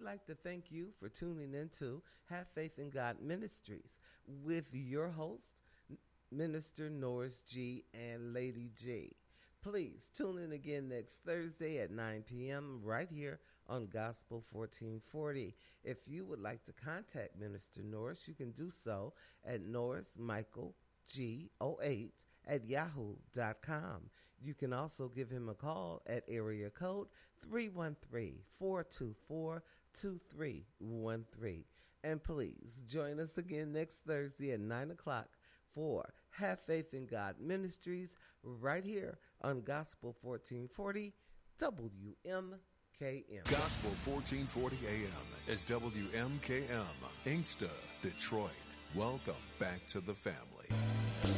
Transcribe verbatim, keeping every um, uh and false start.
like to thank you for tuning into Have Faith in God Ministries with your host, Minister Norris G. and Lady G. Please tune in again next Thursday at nine p.m. right here on Gospel fourteen forty. If you would like to contact Minister Norris, you can do so at Norris Michael G oh eight at yahoo dot com. You can also give him a call at area code three one three, four two four, two three one three. And please join us again next Thursday at nine o'clock for Have Faith in God Ministries right here on Gospel fourteen forty W M K M. Gospel fourteen forty A M is W M K M, Inkster, Detroit. Welcome back to the family.